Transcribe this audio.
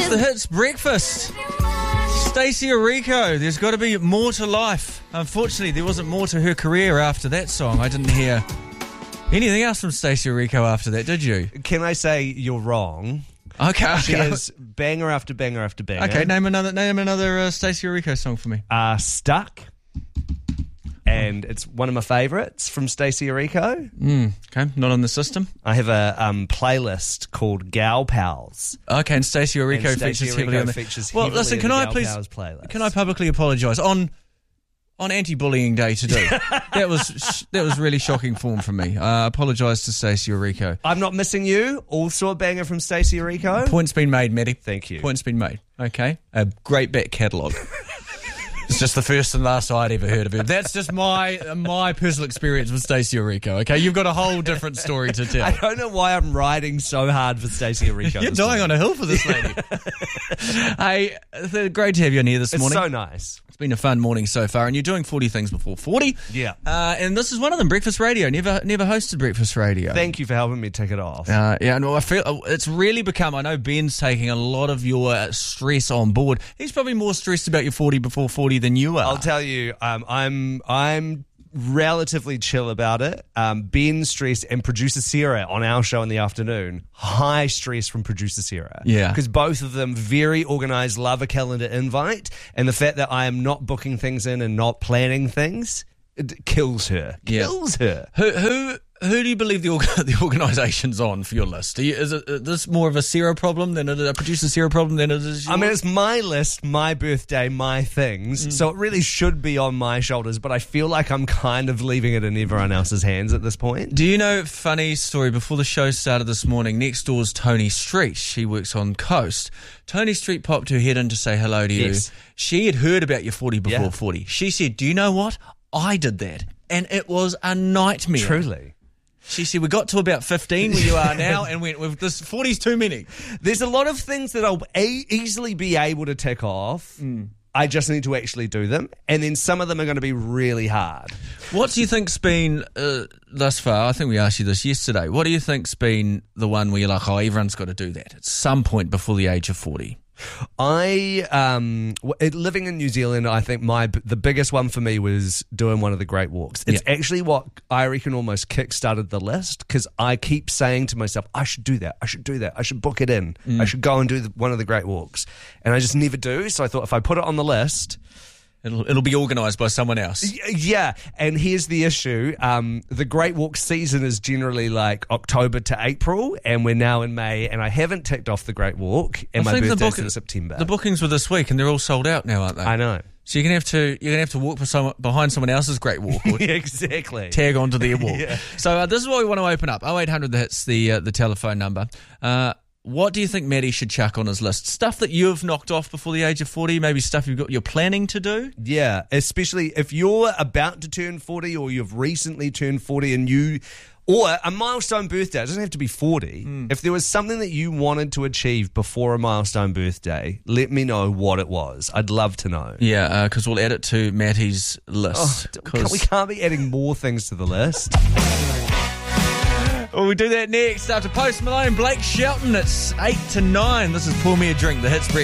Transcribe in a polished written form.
It's the Hits Breakfast. Stacey Orrico, there's got to be more to life. Unfortunately, there wasn't more to her career after that song. I didn't hear anything else from Stacey Orrico after that, did you? Can I say you're wrong? Okay. She has banger after banger after banger. Okay, name another Stacey Orrico song for me. Stuck. And it's one of my favourites from Stacey Orrico. Okay, not on the system. I have a playlist called Gal Pals. Okay, and Stacey Orrico And Stacey features heavily on features Well, heavily listen, in can the I Gal please Pals playlist. Can I publicly apologise on Anti-Bullying Day today? that was really shocking form from me. I apologise to Stacey Orrico. I'm Not Missing You, also a banger from Stacey Orrico. Point's been made, Matty. Thank you. Point's been made. Okay, a great back catalogue. It's just the first and last I'd ever heard of her. That's just my personal experience with Stacey Orrico. Okay, you've got a whole different story to tell. I don't know why I'm riding so hard for Stacey Orrico. You're dying on a hill for this lady. Hey, great to have you on here this morning. It's so nice. It's been a fun morning so far, and you're doing 40 things before 40. Yeah. And this is one of them, Breakfast Radio. Never hosted Breakfast Radio. Thank you for helping me tick it off. Yeah, no, I feel it's really become, I know Ben's taking a lot of your stress on board. He's probably more stressed about your 40 before 40 than you are. I'll tell you, I'm relatively chill about it. Ben stress and producer Sarah on our show in the afternoon, high stress from producer Sarah. Yeah. Because both of them very organised, love a calendar invite, and the fact that I am not booking things in and not planning things, it kills her. Kills her. Who do you believe the organisation's on for your list? Is this more of a Sarah problem than a producer Sarah problem than it is yours? I mean, it's my list, my birthday, my things, so it really should be on my shoulders, but I feel like I'm kind of leaving it in everyone else's hands at this point. Do you know, funny story, before the show started this morning, next door's Tony Street. She works on Coast. Tony Street popped her head in to say hello to you. Yes. She had heard about your 40 before 40. She said, do you know what? I did that. And it was a nightmare. Truly. She said, we got to about 15 where you are now and went, with this 40's too many. There's a lot of things that I'll easily be able to tick off. I just need to actually do them. And then some of them are going to be really hard. What do you think's been, thus far, I think we asked you this yesterday, what do you think's been the one where you're like, oh, everyone's got to do that at some point before the age of 40? Living in New Zealand, I think the biggest one for me was doing one of the Great Walks. It's actually what I reckon almost kick-started the list, because I keep saying to myself, I should do that, I should do that, I should book it in, I should go and do one of the Great Walks. And I just never do, so I thought if I put it on the list... It'll be organised by someone else. Yeah, and here's the issue. The Great Walk season is generally like October to April, and we're now in May, and I haven't ticked off the Great Walk, and my birthday's in September. The bookings were this week, and they're all sold out now, aren't they? I know. So you're gonna have to walk behind someone else's Great Walk. Or exactly. Tag onto their walk. Yeah. So this is what we want to open up. 0800 the hits, the telephone number. What do you think Maddie should chuck on his list? Stuff that you've knocked off before the age of 40, maybe stuff you're planning to do? Yeah, especially if you're about to turn 40 or you've recently turned 40 or a milestone birthday. It doesn't have to be 40. If there was something that you wanted to achieve before a milestone birthday, let me know what it was. I'd love to know. Yeah, because we'll add it to Matty's list. We can't be adding more things to the list. Well, we'll do that next after Post Malone, Blake Shelton. It's 8 to 9. This is Pour Me a Drink, the Hits Breakfast.